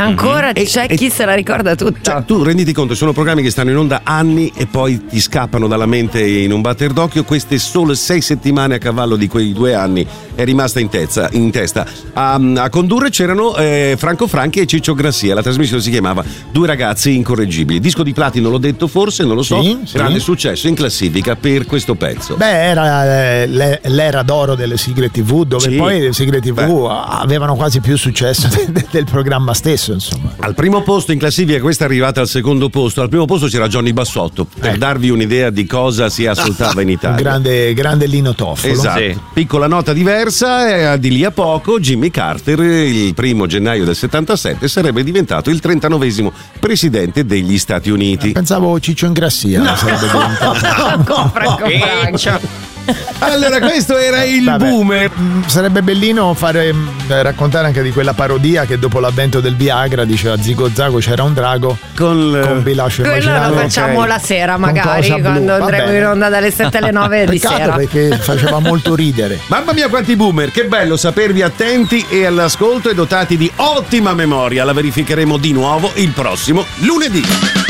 ancora c'è chi se la ricorda tutta. Cioè, tu renditi conto, sono programmi che stanno in onda anni e poi ti scappano dalla mente in un batter d'occhio. Queste sole 6 settimane a cavallo di quei 2 anni è rimasta in testa. A condurre c'erano Franco Franchi e Ciccio Grassia. La trasmissione si chiamava Due ragazzi incorreggibili. Disco di platino, l'ho detto forse, non lo so. Sì. Grande successo in classifica per questo pezzo. Beh, era l'era d'oro delle sigle TV, dove poi le sigle TV avevano quasi più successo del programma stesso, insomma. Al primo posto in classifica, questa è arrivata al secondo posto. Al primo posto c'era Johnny Bassotto, per darvi un'idea di cosa si ascoltava in Italia. Un grande Lino Toffolo. Esatto. Sì. Piccola nota diversa, di lì a poco Jimmy Carter, il 1 gennaio del 77, sarebbe diventato il 39esimo presidente degli Stati Uniti. Pensavo Ciccio Ingrassia sarebbe diventato. Allora, questo era il boomer. Sarebbe bellino raccontare anche di quella parodia che dopo l'avvento del Viagra diceva Zigo Zago c'era un drago con bilascio immaginario. Quello lo facciamo la sera, magari quando andremo in onda dalle 7 alle 9 di sera, perché faceva molto ridere. Mamma mia quanti boomer, che bello sapervi attenti e all'ascolto e dotati di ottima memoria. La verificheremo di nuovo il prossimo lunedì.